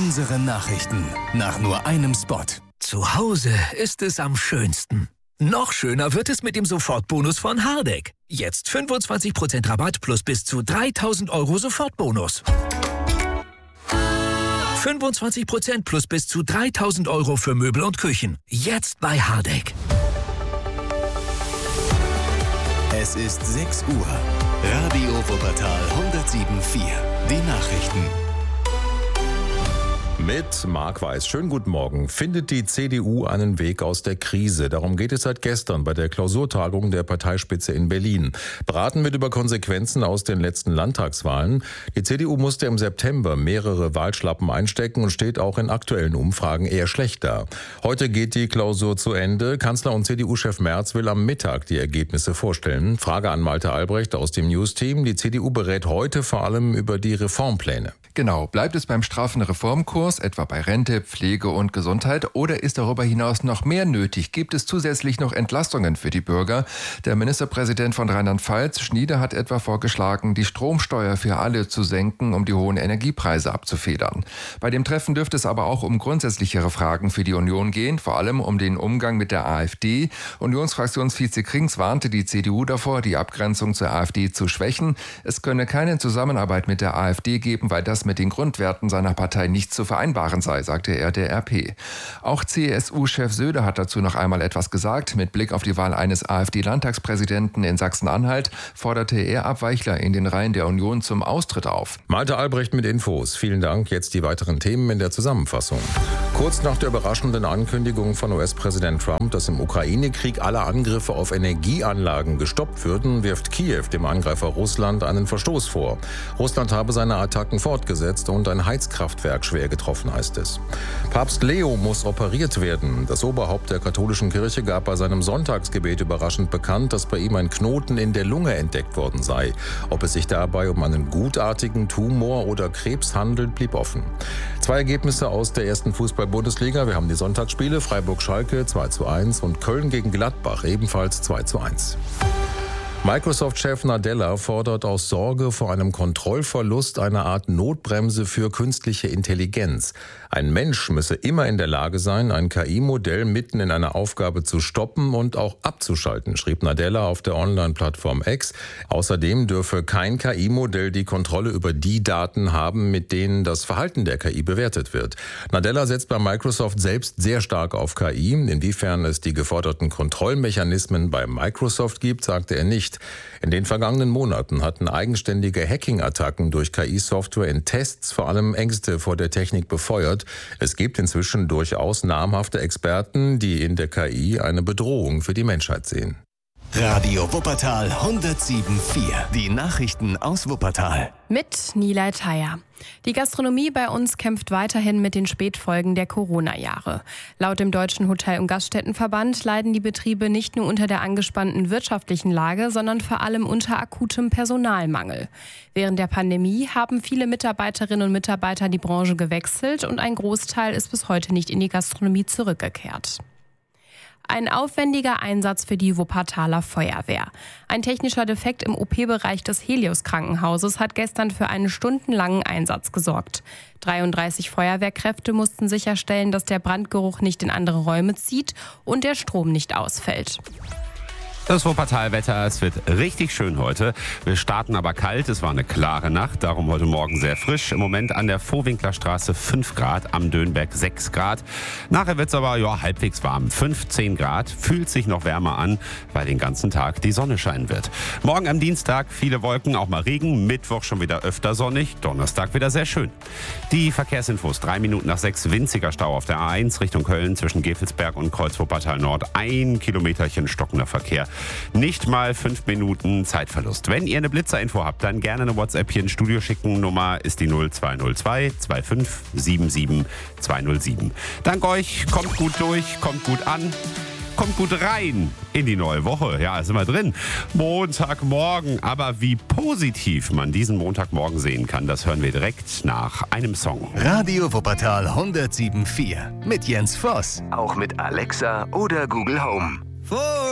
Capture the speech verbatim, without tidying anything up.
Unsere Nachrichten nach nur einem Spot. Zu Hause ist es am schönsten. Noch schöner wird es mit dem Sofortbonus von Hardegg. Jetzt fünfundzwanzig Prozent Rabatt plus bis zu dreitausend Euro Sofortbonus. fünfundzwanzig Prozent plus bis zu dreitausend Euro für Möbel und Küchen. Jetzt bei Hardegg. Es ist sechs Uhr. Radio Wuppertal hundertsieben Komma vier. Die Nachrichten. Mit Marc Weiß. Schönen guten Morgen. Findet die C D U einen Weg aus der Krise? Darum geht es seit gestern bei der Klausurtagung der Parteispitze in Berlin. Beraten wird über Konsequenzen aus den letzten Landtagswahlen. Die C D U musste im September mehrere Wahlschlappen einstecken und steht auch in aktuellen Umfragen eher schlecht da. Heute geht die Klausur zu Ende. Kanzler und C D U-Chef Merz will am Mittag die Ergebnisse vorstellen. Frage an Malte Albrecht aus dem News-Team. Die C D U berät heute vor allem über die Reformpläne. Genau. Bleibt es beim straffen Reformkurs, etwa bei Rente, Pflege und Gesundheit, oder ist darüber hinaus noch mehr nötig? Gibt es zusätzlich noch Entlastungen für die Bürger? Der Ministerpräsident von Rheinland-Pfalz, Schnieder, hat etwa vorgeschlagen, die Stromsteuer für alle zu senken, um die hohen Energiepreise abzufedern. Bei dem Treffen dürfte es aber auch um grundsätzlichere Fragen für die Union gehen, vor allem um den Umgang mit der AfD. Unionsfraktionsvize Krings warnte die C D U davor, die Abgrenzung zur AfD zu schwächen. Es könne keine Zusammenarbeit mit der AfD geben, weil das mit den Grundwerten seiner Partei nicht zu vereinbaren sei, sagte er der R P. Auch C S U-Chef Söder hat dazu noch einmal etwas gesagt. Mit Blick auf die Wahl eines AfD-Landtagspräsidenten in Sachsen-Anhalt forderte er Abweichler in den Reihen der Union zum Austritt auf. Malte Albrecht mit Infos. Vielen Dank. Jetzt die weiteren Themen in der Zusammenfassung. Kurz nach der überraschenden Ankündigung von U S-Präsident Trump, dass im Ukraine-Krieg alle Angriffe auf Energieanlagen gestoppt würden, wirft Kiew dem Angreifer Russland einen Verstoß vor. Russland habe seine Attacken fortgesetzt und ein Heizkraftwerk schwer getroffen, heißt es. Papst Leo muss operiert werden. Das Oberhaupt der katholischen Kirche gab bei seinem Sonntagsgebet überraschend bekannt, dass bei ihm ein Knoten in der Lunge entdeckt worden sei. Ob es sich dabei um einen gutartigen Tumor oder Krebs handelt, blieb offen. Zwei Ergebnisse aus der ersten Fußball-Bundesliga. Wir haben die Sonntagsspiele: Freiburg-Schalke zwei zu eins und Köln gegen Gladbach ebenfalls zwei zu eins. Microsoft-Chef Nadella fordert aus Sorge vor einem Kontrollverlust eine Art Notbremse für künstliche Intelligenz. Ein Mensch müsse immer in der Lage sein, ein K I-Modell mitten in einer Aufgabe zu stoppen und auch abzuschalten, schrieb Nadella auf der Online-Plattform X. Außerdem dürfe kein K I-Modell die Kontrolle über die Daten haben, mit denen das Verhalten der K I bewertet wird. Nadella setzt bei Microsoft selbst sehr stark auf K I. Inwiefern es die geforderten Kontrollmechanismen bei Microsoft gibt, sagte er nicht. In den vergangenen Monaten hatten eigenständige Hacking-Attacken durch K I-Software in Tests vor allem Ängste vor der Technik befeuert. Es gibt inzwischen durchaus namhafte Experten, die in der K I eine Bedrohung für die Menschheit sehen. Radio Wuppertal hundertsieben Komma vier. Die Nachrichten aus Wuppertal. Mit Nilay Thayer. Die Gastronomie bei uns kämpft weiterhin mit den Spätfolgen der Corona-Jahre. Laut dem Deutschen Hotel- und Gaststättenverband leiden die Betriebe nicht nur unter der angespannten wirtschaftlichen Lage, sondern vor allem unter akutem Personalmangel. Während der Pandemie haben viele Mitarbeiterinnen und Mitarbeiter die Branche gewechselt und ein Großteil ist bis heute nicht in die Gastronomie zurückgekehrt. Ein aufwendiger Einsatz für die Wuppertaler Feuerwehr. Ein technischer Defekt im O P-Bereich des Helios-Krankenhauses hat gestern für einen stundenlangen Einsatz gesorgt. dreiunddreißig Feuerwehrkräfte mussten sicherstellen, dass der Brandgeruch nicht in andere Räume zieht und der Strom nicht ausfällt. Das Wuppertal-Wetter, es wird richtig schön heute. Wir starten aber kalt, es war eine klare Nacht, darum heute Morgen sehr frisch. Im Moment an der Vohwinklerstraße fünf Grad, am Dönberg sechs Grad. Nachher wird es aber ja, halbwegs warm, fünfzehn Grad. Fühlt sich noch wärmer an, weil den ganzen Tag die Sonne scheinen wird. Morgen am Dienstag viele Wolken, auch mal Regen. Mittwoch schon wieder öfter sonnig, Donnerstag wieder sehr schön. Die Verkehrsinfos, drei Minuten nach sechs, winziger Stau auf der A eins Richtung Köln zwischen Gevelsberg und Kreuz-Wuppertal Nord. Ein Kilometerchen stockender Verkehr. Nicht mal fünf Minuten Zeitverlust. Wenn ihr eine Blitzerinfo habt, dann gerne eine WhatsApp hier ins Studio schicken. Nummer ist die null zwei null zwei zwei fünf sieben sieben zwei null sieben. Dank euch, kommt gut durch, kommt gut an, kommt gut rein in die neue Woche. Ja, sind wir drin. Montagmorgen. Aber wie positiv man diesen Montagmorgen sehen kann, das hören wir direkt nach einem Song. Radio Wuppertal hundertsieben Komma vier mit Jens Voss. Auch mit Alexa oder Google Home.